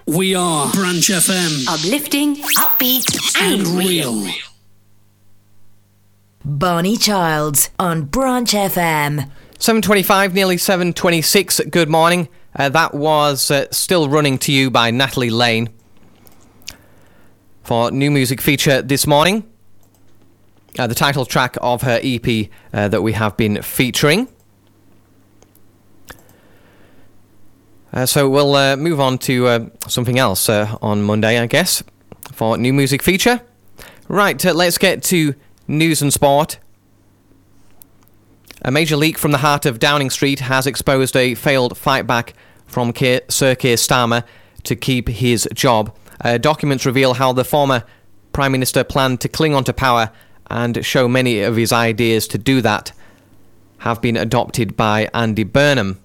We are Branch FM. Uplifting, upbeat, and real. Barney Childs on Branch FM. 7:25, nearly 7:26. Good morning. That was Still Running to You by Natalie Lane. For new music feature this morning, the title track of her EP that we have been featuring. So we'll move on to something else on Monday, I guess, for new music feature. Right, let's get to news and sport. A major leak from the heart of Downing Street has exposed a failed fight back from Sir Keir Starmer to keep his job. Documents reveal how the former Prime Minister planned to cling onto power, and show many of his ideas to do that have been adopted by Andy Burnham.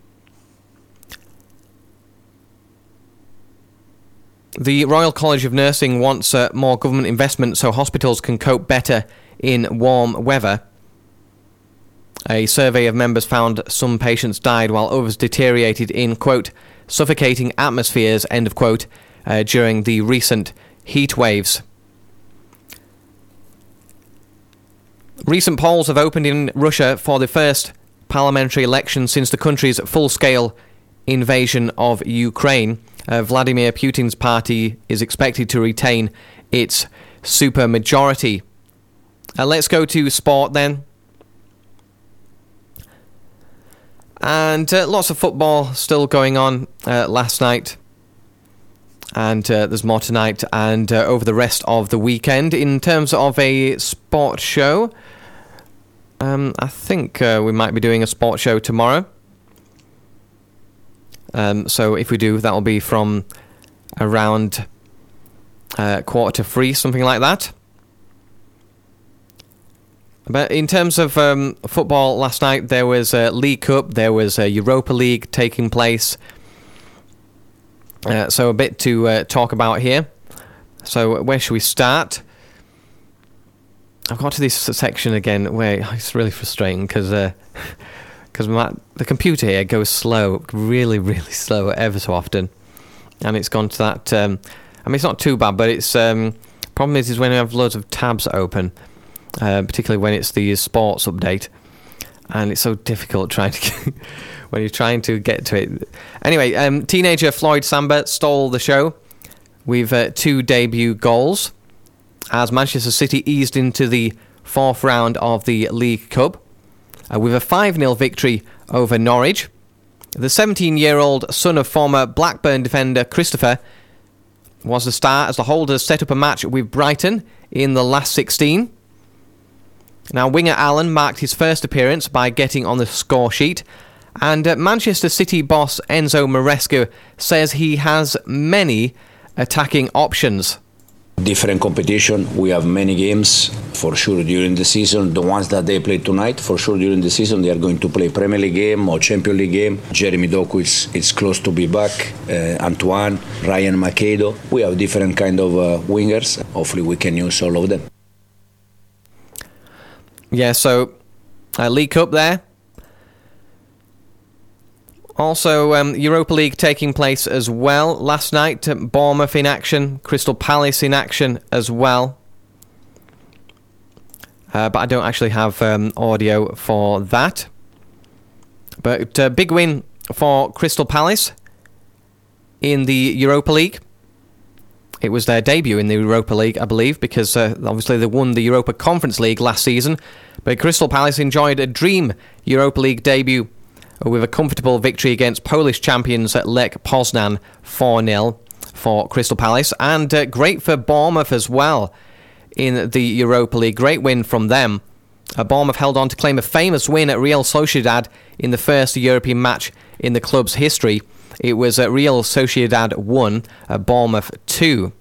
The Royal College of Nursing wants more government investment so hospitals can cope better in warm weather. A survey of members found some patients died while others deteriorated in, quote, suffocating atmospheres, end of quote, during the recent heat waves. Recent polls have opened in Russia for the first parliamentary election since the country's full-scale invasion of Ukraine. Vladimir Putin's party is expected to retain its supermajority. Let's go to sport then. And lots of football still going on last night. And there's more tonight and over the rest of the weekend. In terms of a sport show, I think we might be doing a sport show tomorrow. So if we do, that will be from around 2:45, something like that. But in terms of football last night, there was a League Cup, there was a Europa League taking place. So a bit to talk about here. So where should we start? I've got to this section again where it's really frustrating because the computer here goes slow, really, really slow ever so often. And it's gone to that... I mean, it's not too bad, but it's... problem is when you have loads of tabs open, particularly when it's the sports update. And it's so difficult trying to... when you're trying to get to it. Anyway, teenager Floyd Samba stole the show with 2 debut goals as Manchester City eased into the 4th round of the League Cup with a 5-0 victory over Norwich. The 17-year-old son of former Blackburn defender Christopher was the star as the Holders set up a match with Brighton in the last 16. Now, winger Allen marked his first appearance by getting on the score sheet, and Manchester City boss Enzo Maresca says he has many attacking options. Different competition, we have many games for sure during the season. The ones that they play tonight, for sure during the season, they are going to play Premier League game or Champions League game. Jeremy Doku is close to be back. Antoine, Ryan Macedo. We have different kind of wingers. Hopefully we can use all of them. Yeah, so League Cup there. Also, Europa League taking place as well. Last night, Bournemouth in action, Crystal Palace in action as well. But I don't actually have audio for that. But big win for Crystal Palace in the Europa League. It was their debut in the Europa League, I believe, because obviously they won the Europa Conference League last season. But Crystal Palace enjoyed a dream Europa League debut with a comfortable victory against Polish champions at Lech Poznan 4-0 for Crystal Palace. And great for Bournemouth as well in the Europa League. Great win from them. Bournemouth held on to claim a famous win at Real Sociedad in the first European match in the club's history. It was Real Sociedad 1, Bournemouth 2.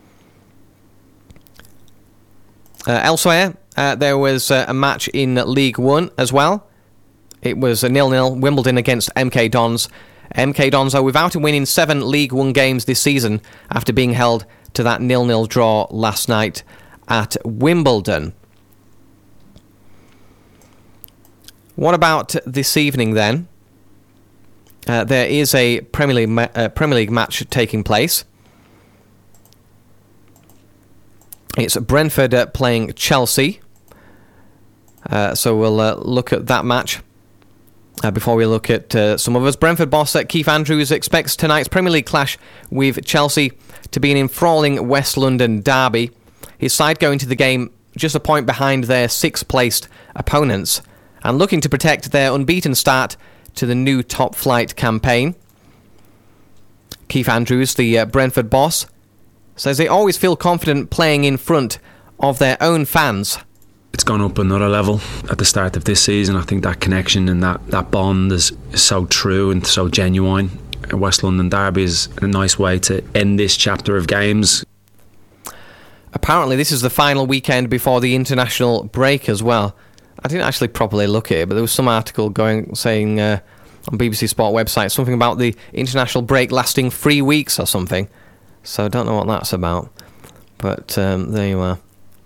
Elsewhere, there was a match in League One as well. It was a 0-0 Wimbledon against MK Dons. MK Dons are without a win in 7 League One games this season after being held to that 0-0 draw last night at Wimbledon. What about this evening then? there is a Premier League match taking place. It's Brentford playing Chelsea. So we'll look at that match before we look at some others. Brentford boss Keith Andrews expects tonight's Premier League clash with Chelsea to be an enthralling West London derby. His side going to the game just a point behind their 6th placed opponents and looking to protect their unbeaten start to the new top flight campaign. Keith Andrews, the Brentford boss, says they always feel confident playing in front of their own fans. It's gone up another level at the start of this season. I think that connection and that bond is so true and so genuine. A West London derby is a nice way to end this chapter of games. Apparently this is the final weekend before the international break as well. I didn't actually properly look at it, but there was some article saying on BBC Sport website something about the international break lasting 3 weeks or something. So I don't know what that's about. But there you are.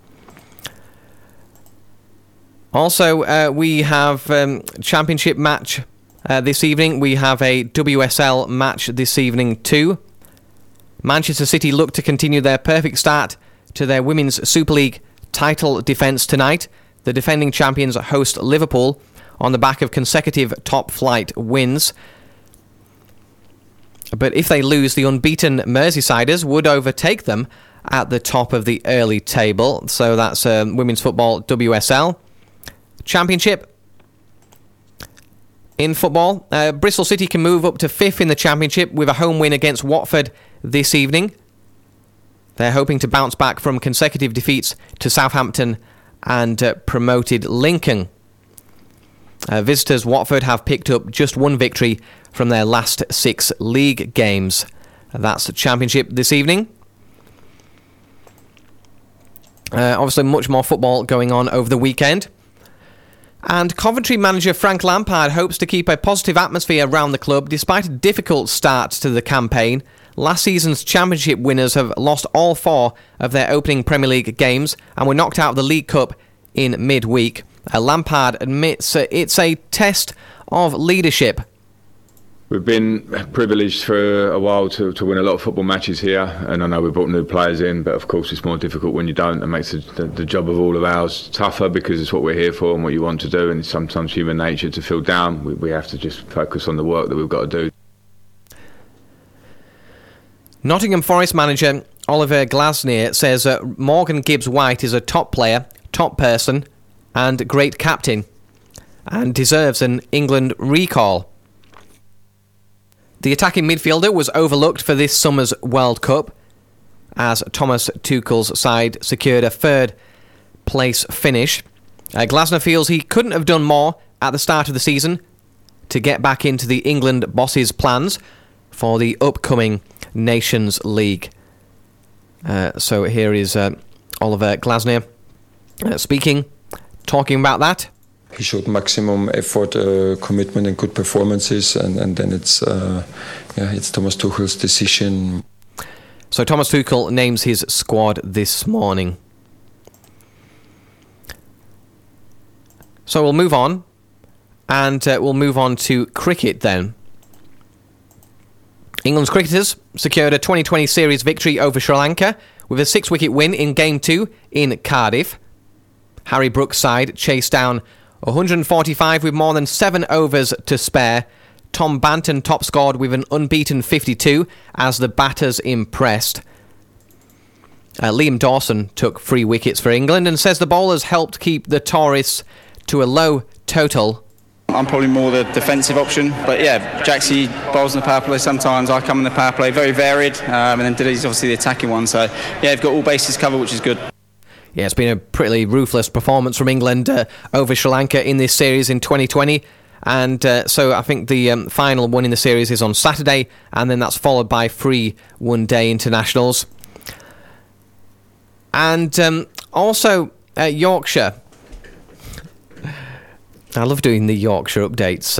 Also, we have Championship match this evening. We have a WSL match this evening too. Manchester City look to continue their perfect start to their Women's Super League title defence tonight. The defending champions host Liverpool on the back of consecutive top-flight wins. But if they lose, the unbeaten Merseysiders would overtake them at the top of the early table. So that's Women's Football WSL. Championship. In football, Bristol City can move up to 5th in the Championship with a home win against Watford this evening. They're hoping to bounce back from consecutive defeats to Southampton and promoted Lincoln. Visitors Watford have picked up just 1 victory from their last 6 league games. That's the Championship this evening. Obviously much more football going on over the weekend. And Coventry manager Frank Lampard hopes to keep a positive atmosphere around the club despite a difficult start to the campaign. Last season's Championship winners have lost all 4 of their opening Premier League games and were knocked out of the League Cup in midweek. Lampard admits it's a test of leadership. We've been privileged for a while to win a lot of football matches here, and I know we've brought new players in, but of course it's more difficult when you don't. It makes the job of all of ours tougher because it's what we're here for and what you want to do, and it's sometimes human nature to feel down. We have to just focus on the work that we've got to do. Nottingham Forest manager Oliver Glasner says Morgan Gibbs-White is a top player, top person and great captain and deserves an England recall. The attacking midfielder was overlooked for this summer's World Cup as Thomas Tuchel's side secured a 3rd place finish. Glasner feels he couldn't have done more at the start of the season to get back into the England boss's plans for the upcoming Nations League. So here is Oliver Glasner speaking, talking about that. He showed maximum effort, commitment and good performances, and then it's Thomas Tuchel's decision. So Thomas Tuchel names his squad this morning. So we'll move on, and we'll move on to cricket then. England's cricketers secured a 2020 series victory over Sri Lanka with a 6-wicket win in Game 2 in Cardiff. Harry Brooks' side chased down 145 with more than 7 overs to spare. Tom Banton top scored with an unbeaten 52 as the batters impressed. Liam Dawson took 3 wickets for England and says the bowlers helped keep the tourists to a low total. I'm probably more the defensive option, but yeah, Jaxie bowls in the power play sometimes, I come in the power play, very varied, and then Dilly's obviously the attacking one, so yeah, they've got all bases covered, which is good. Yeah, it's been a pretty ruthless performance from England over Sri Lanka in this series in 2020. And so I think the final one in the series is on Saturday, and then that's followed by 3 one-day internationals. And also Yorkshire. I love doing the Yorkshire updates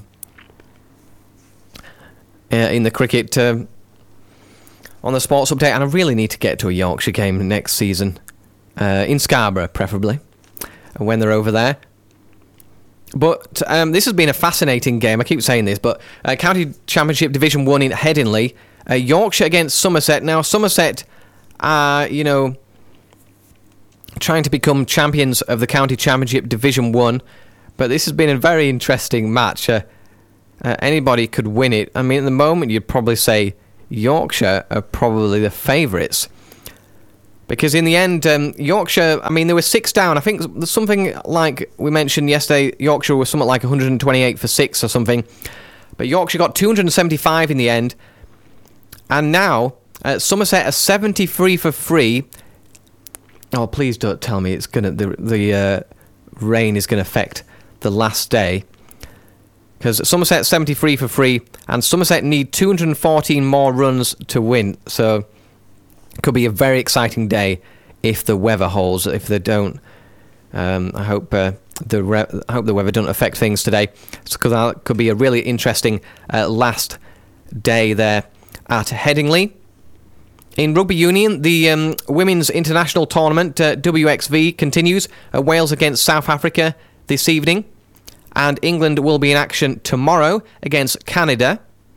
in the cricket on the sports update, and I really need to get to a Yorkshire game next season. In Scarborough, preferably, when they're over there. But this has been a fascinating game. I keep saying this, but County Championship Division 1 in Headingley. Yorkshire against Somerset. Now, Somerset are, trying to become champions of the County Championship Division 1. But this has been a very interesting match. Anybody could win it. I mean, at the moment, you'd probably say Yorkshire are probably the favourites. Because in the end, Yorkshire, I mean, they were 6 down. I think something like we mentioned yesterday, Yorkshire was something like 128 for 6 or something. But Yorkshire got 275 in the end. And now, Somerset are 73 for 3. Oh, please don't tell me it's gonna the rain is going to affect the last day. Because Somerset 73 for 3, and Somerset need 214 more runs to win. So could be a very exciting day if the weather holds. If they don't, I hope the weather doesn't affect things today. Because that could be a really interesting last day there at Headingley. In rugby union, the women's international tournament WXV continues. Wales against South Africa this evening, and England will be in action tomorrow against Canada.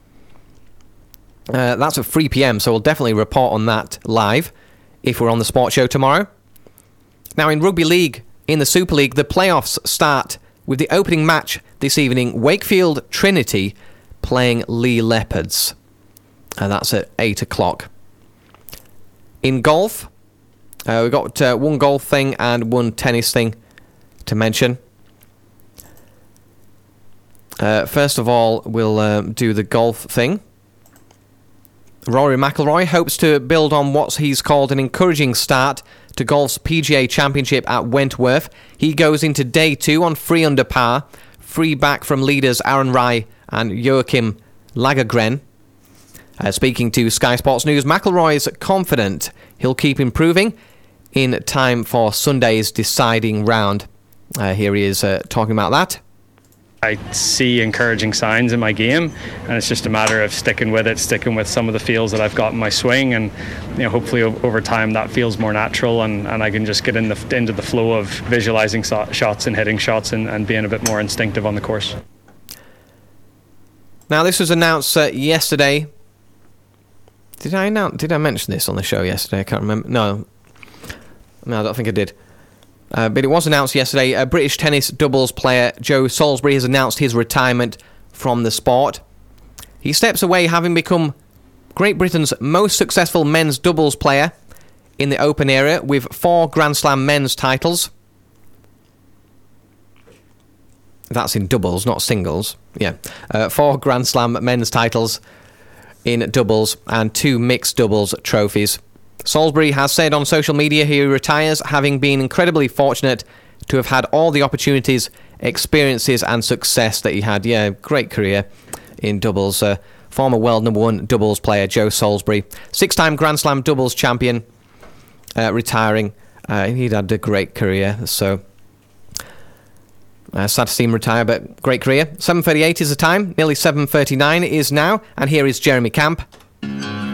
That's at 3 p.m, so we'll definitely report on that live if we're on the sports show tomorrow. Now, in Rugby League, in the Super League, the playoffs start with the opening match this evening. Wakefield Trinity playing Lee Leopards. And that's at 8 o'clock. In golf, we've got one golf thing and one tennis thing to mention. First of all, we'll do the golf thing. Rory McIlroy hopes to build on what he's called an encouraging start to golf's PGA Championship at Wentworth. He goes into day 2 on 3 under par, 3 back from leaders Aaron Rai and Joachim Lagergren. Speaking to Sky Sports News, McIlroy is confident he'll keep improving in time for Sunday's deciding round. Here he is talking about that. I see encouraging signs in my game, and it's just a matter of sticking with it, sticking with some of the feels that I've got in my swing, and hopefully over time that feels more natural, and I can just get into the flow of visualising shots and hitting shots and being a bit more instinctive on the course. Now, this was announced yesterday. Did I mention this on the show yesterday? I can't remember. No, I don't think I did. But it was announced yesterday. British tennis doubles player Joe Salisbury has announced his retirement from the sport. He steps away having become Great Britain's most successful men's doubles player in the Open era with 4 Grand Slam men's titles. That's in doubles, not singles. Yeah, 4 Grand Slam men's titles in doubles and 2 mixed doubles trophies. Salisbury has said on social media he retires having been incredibly fortunate to have had all the opportunities, experiences and success that he had. Yeah, great career in doubles. Former world number 1 doubles player Joe Salisbury, 6-time Grand Slam doubles champion, retiring. He'd had a great career, so sad to see him retire, but great career. 7:38 is the time, nearly 7:39 is now, and here is Jeremy Camp.